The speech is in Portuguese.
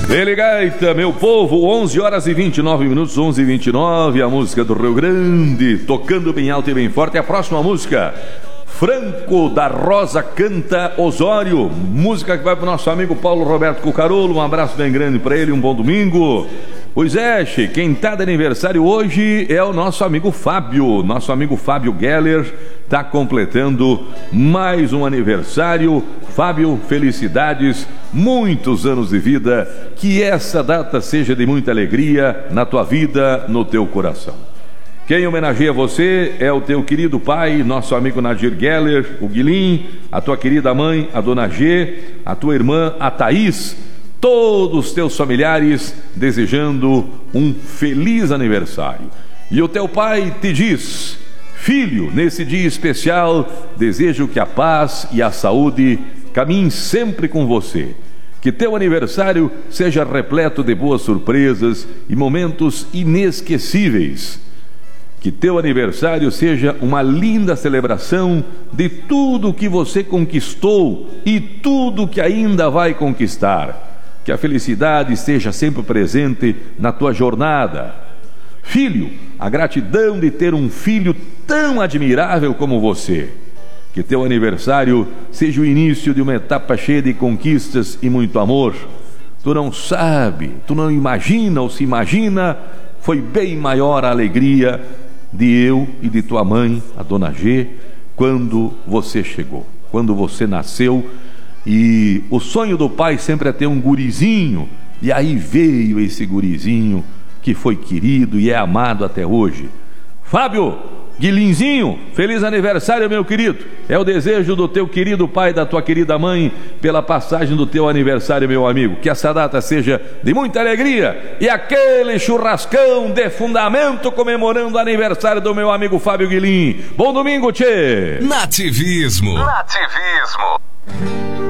Ele gaita, meu povo, 11 horas e 29 minutos, 11h29, a música do Rio Grande, tocando bem alto e bem forte. A próxima música, Franco da Rosa canta Osório, música que vai pro nosso amigo Paulo Roberto Cucarolo. Um abraço bem grande para ele, um bom domingo. Pois é, quem tá de aniversário hoje é o nosso amigo Fábio Geller, tá completando mais um aniversário. Fábio, felicidades, muitos anos de vida, que essa data seja de muita alegria na tua vida, no teu coração. Quem homenageia você é o teu querido pai, nosso amigo Nadir Geller, o Guilim, a tua querida mãe, a dona G, a tua irmã, a Thaís, todos os teus familiares desejando um feliz aniversário. E o teu pai te diz: filho, nesse dia especial, desejo que a paz e a saúde caminhem sempre com você. Que teu aniversário seja repleto de boas surpresas e momentos inesquecíveis. Que teu aniversário seja uma linda celebração de tudo que você conquistou e tudo que ainda vai conquistar. Que a felicidade esteja sempre presente na tua jornada. Filho, a gratidão de ter um filho tão admirável como você. Que teu aniversário seja o início de uma etapa cheia de conquistas e muito amor. Tu não sabe, tu não imagina ou se imagina, foi bem maior a alegria de eu e de tua mãe, a dona G, quando você chegou, quando você nasceu. E o sonho do pai sempre é ter um gurizinho, e aí veio esse gurizinho que foi querido e é amado até hoje. Fábio, Guilinzinho, feliz aniversário, meu querido. É o desejo do teu querido pai, da tua querida mãe, pela passagem do teu aniversário, meu amigo. Que essa data seja de muita alegria e aquele churrascão de fundamento comemorando o aniversário do meu amigo Fábio Guilin. Bom domingo, tchê! Nativismo.